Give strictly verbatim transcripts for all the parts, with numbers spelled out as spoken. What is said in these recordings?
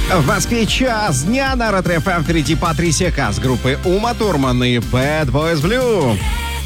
В Москве час дня на Ретро-эф эм. Впереди Патрисия Каас с группы Ума Турман и Bad Boys Blue.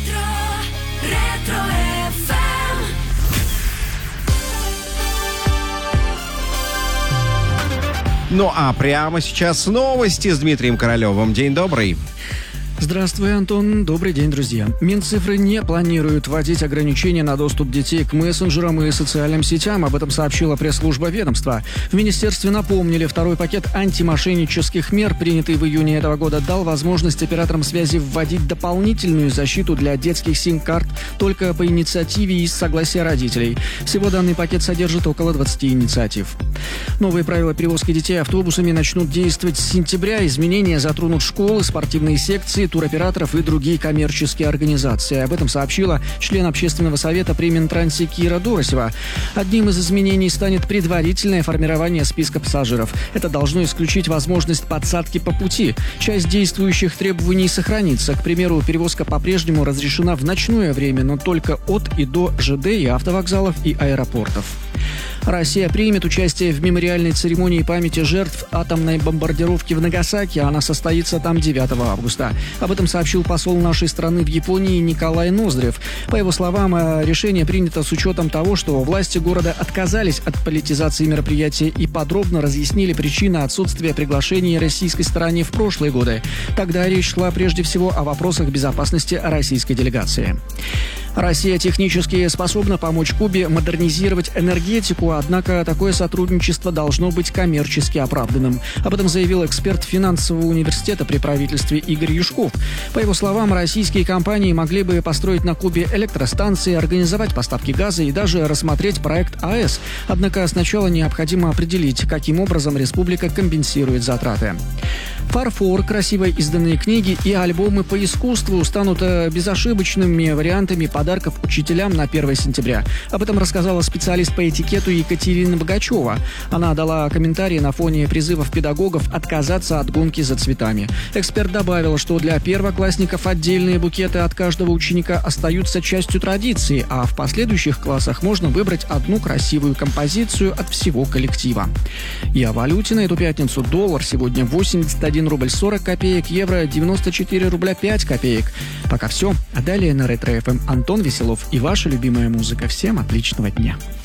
Ну а прямо сейчас новости с Дмитрием Королевым. День добрый. Здравствуй, Антон. Добрый день, друзья. Минцифры не планируют вводить ограничения на доступ детей к мессенджерам и социальным сетям. Об этом сообщила пресс-служба ведомства. В министерстве напомнили, второй пакет антимошеннических мер, принятый в июне этого года, дал возможность операторам связи вводить дополнительную защиту для детских сим-карт только по инициативе и с согласия родителей. Всего данный пакет содержит около двадцати инициатив. Новые правила перевозки детей автобусами начнут действовать с сентября. Изменения затронут школы, спортивные секции, туроператоров и другие коммерческие организации. Об этом сообщила член общественного совета при Минтрансе Кира Дуросева. Одним из изменений станет предварительное формирование списка пассажиров. Это должно исключить возможность подсадки по пути. Часть действующих требований сохранится. К примеру, перевозка по-прежнему разрешена в ночное время, но только от и до ЖД и автовокзалов и аэропортов. Россия примет участие в мемориальной церемонии памяти жертв атомной бомбардировки в Нагасаки. Она состоится там девятого августа. Об этом сообщил посол нашей страны в Японии Николай Ноздрев. По его словам, решение принято с учетом того, что власти города отказались от политизации мероприятия и подробно разъяснили причины отсутствия приглашений российской стороне в прошлые годы. Тогда речь шла прежде всего о вопросах безопасности российской делегации. Россия технически способна помочь Кубе модернизировать энергетику, однако такое сотрудничество должно быть коммерчески оправданным. Об этом заявил эксперт финансового университета при правительстве Игорь Юшков. По его словам, российские компании могли бы построить на Кубе электростанции, организовать поставки газа и даже рассмотреть проект АЭС. Однако сначала необходимо определить, каким образом республика компенсирует затраты. Фарфор, красиво изданные книги и альбомы по искусству станут безошибочными вариантами подарков учителям на первое сентября. Об этом рассказала специалист по этикету Екатерина Богачева. Она дала комментарии на фоне призывов педагогов отказаться от гонки за цветами. Эксперт добавил, что для первоклассников отдельные букеты от каждого ученика остаются частью традиции, а в последующих классах можно выбрать одну красивую композицию от всего коллектива. И о валюте на эту пятницу. Доллар сегодня восемьдесят один рубль сорок копеек, евро девяносто четыре рубля пять копеек. Пока все. А далее на Ретро-эф эм Антон Веселов и ваша любимая музыка. Всем отличного дня.